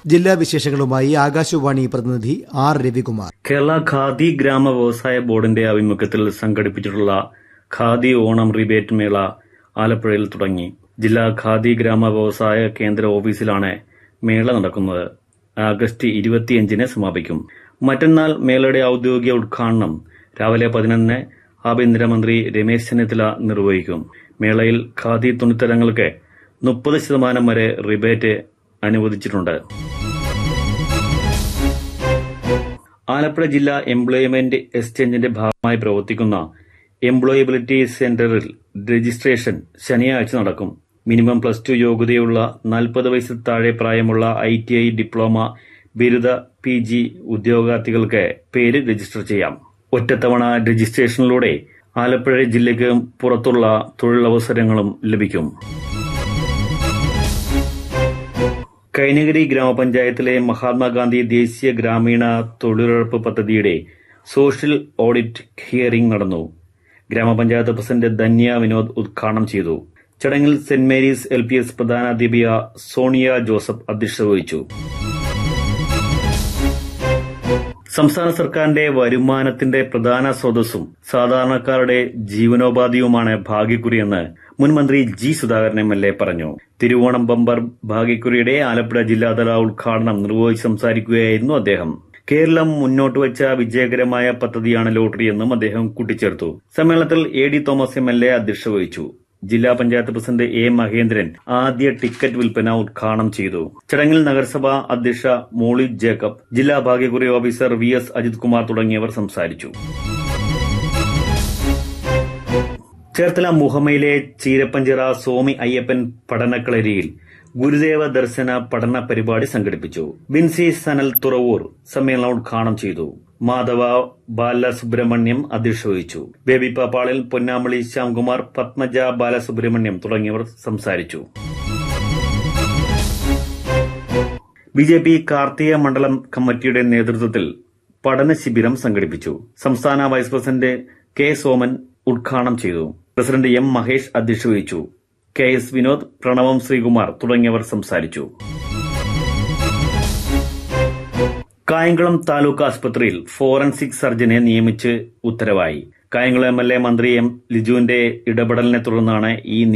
ജില്ലാ വിശേഷങ്ങളുമായി ആകാശവാണി പ്രതിനിധി ആർ രവികുമാർ. കേരള ഖാദി ഗ്രാമ വ്യവസായ ബോർഡിന്റെ ആഭിമുഖ്യത്തിൽ സംഘടിപ്പിച്ചിട്ടുള്ള ഖാദി ഓണം റിബേറ്റ് മേള ആലപ്പുഴയിൽ തുടങ്ങി. ജില്ലാ ഖാദി ഗ്രാമ വ്യവസായ കേന്ദ്ര ഓഫീസിലാണ് മേള നടക്കുന്നത്. ആഗസ്റ്റ് 25 സമാപിക്കും. മറ്റന്നാൾ മേളയുടെ ഔദ്യോഗിക ഉദ്ഘാടനം രാവിലെ 11 ആഭ്യന്തരമന്ത്രി രമേശ് ചെന്നിത്തല നിർവഹിക്കും. മേളയിൽ ഖാദി തുണിത്തരങ്ങൾക്ക് 30% വരെ റിബേറ്റ് അനുവദിച്ചിട്ടുണ്ട്. ആലപ്പുഴ ജില്ലാ എംപ്ലോയ്മെന്റ് എക്സ്ചേഞ്ചിന്റെ ഭാഗമായി പ്രവർത്തിക്കുന്ന എംപ്ലോയബിലിറ്റി സെന്ററിൽ രജിസ്ട്രേഷൻ ശനിയാഴ്ച നടക്കും. മിനിമം +2 യോഗ്യതയുള്ള 40 വയസ്സിൽ താഴെ പ്രായമുള്ള ITI, ഡിപ്ലോമ, ബിരുദ, PG ഉദ്യോഗാർത്ഥികൾക്ക് പേര് രജിസ്റ്റർ ചെയ്യാം. ഒറ്റത്തവണ രജിസ്ട്രേഷനിലൂടെ ആലപ്പുഴ ജില്ലയ്ക്ക് പുറത്തുള്ള തൊഴിലവസരങ്ങളും ലഭിക്കും. കൈനഗിരി ഗ്രാമപഞ്ചായത്തിലെ മഹാത്മാഗാന്ധി ദേശീയ ഗ്രാമീണ തൊഴിലുറപ്പ് പദ്ധതിയുടെ സോഷ്യൽ ഓഡിറ്റ് ഹിയറിംഗ് നടന്നു. ഗ്രാമപഞ്ചായത്ത് പ്രസിഡന്റ് ധന്യ വിനോദ് ഉദ്ഘാടനം ചെയ്തു. ചടങ്ങിൽ saint Mary's LPS പ്രധാനാധ്യാപിക Sonia Joseph അധ്യക്ഷത വഹിച്ചു. സംസ്ഥാന സർക്കാരിന്റെ വരുമാനത്തിന്റെ പ്രധാന സ്രോതസ്സും സാധാരണക്കാരുടെ ജീവനോപാധിയുമാണ് ഭാഗ്യക്കുറിയെന്ന് മുൻ മന്ത്രി G. സുധാകരൻ MLA പറഞ്ഞു. തിരുവോണം ബമ്പർ ഭാഗ്യക്കുറിയുടെ ആലപ്പുഴ ജില്ലാതല ഉദ്ഘാടനം നിർവഹിച്ച് സംസാരിക്കുകയായിരുന്നു അദ്ദേഹം. കേരളം മുന്നോട്ട് വച്ച വിജയകരമായ പദ്ധതിയാണ് ലോട്ടറിയെന്നും അദ്ദേഹം കൂട്ടിച്ചേർത്തു. സമ്മേളനത്തിൽ AD തോമസ് MLA അധ്യക്ഷത വഹിച്ചു. ജില്ലാ പഞ്ചായത്ത് പ്രസിഡന്റ് A. മഹേന്ദ്രൻ ആദ്യ ടിക്കറ്റ് വിൽപ്പന ഉദ്ഘാടനം ചെയ്തു. ചടങ്ങിൽ നഗരസഭാ അധ്യക്ഷ മോളി ജേക്കബ്, ജില്ലാ ഭാഗ്യക്കുറി ഓഫീസർ VS അജിത് കുമാർ തുടങ്ങിയവർ സംസാരിച്ചു. ചേർത്തല മുഹമ്മയിലെ ചീരപ്പഞ്ചിറ സ്വാമി അയ്യപ്പൻ പഠനക്കളരിയിൽ ഗുരുദേവ ദർശന പഠന പരിപാടി സംഘടിപ്പിച്ചു. ബിൻസി സനൽ തുറവൂർ സമ്മേളനം ഉദ്ഘാടനം ചെയ്തു. മാധവ ബാലസുബ്രഹ്മണ്യം അധ്യക്ഷത വഹിച്ചു. ബേബി പാപ്പാളിൽ, പൊന്നാമളി ശ്യാംകുമാർ, പത്മജ ബാലസുബ്രഹ്മണ്യം തുടങ്ങിയവർ സംസാരിച്ചു. BJP കാർത്തിക മണ്ഡലം കമ്മിറ്റിയുടെ നേതൃത്വത്തിൽ പഠന ശിബിരം സംഘടിപ്പിച്ചു. സംസ്ഥാന വൈസ് പ്രസിഡന്റ് K. സോമൻ ഉദ്ഘാടനം ചെയ്തു. President M. മഹേഷ് അധ്യക്ഷത വഹിച്ചു. KS വിനോദ്, പ്രണവം ശ്രീകുമാർ തുടങ്ങിയവർ സംസാരിച്ചു. കായംകുളം താലൂക്ക് ആശുപത്രിയിൽ ഫോറൻസിക് സർജനെ നിയമിച്ച് ഉത്തരവായി. കായംകുളം MLA മന്ത്രി M. ലിജുവിന്റെ ഇടപെടലിനെ തുടർന്നാണ് ഈ